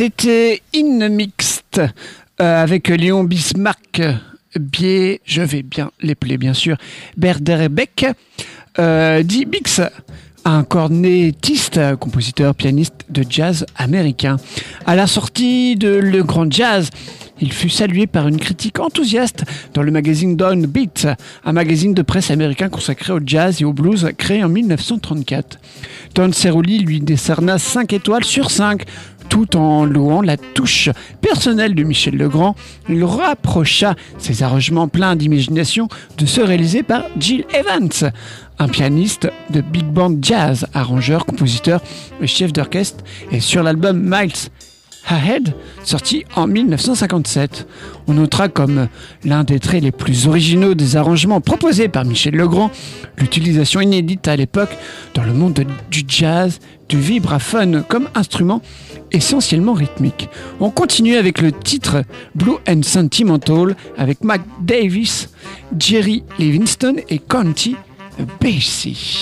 C'était In Mixed avec Léon Bismarck, je vais bien l'épeler bien sûr, Berderebeck, dit Bix, un cornettiste, compositeur, pianiste de jazz américain. À la sortie de Le Grand Jazz, il fut salué par une critique enthousiaste dans le magazine Downbeat, un magazine de presse américain consacré au jazz et au blues créé en 1934. Don Cerulli lui décerna 5 étoiles sur 5, tout en louant la touche personnelle de Michel Legrand. Il rapprocha ses arrangements pleins d'imagination de ceux réalisés par Gil Evans, un pianiste de big band jazz, arrangeur, compositeur et chef d'orchestre, et sur l'album Miles Ahead, sorti en 1957. On notera comme l'un des traits les plus originaux des arrangements proposés par Michel Legrand, l'utilisation inédite à l'époque dans le monde du jazz du vibraphone comme instrument essentiellement rythmique. On continue avec le titre Blue and Sentimental avec Mac Davis, Jerry Livingston et Conti Basie.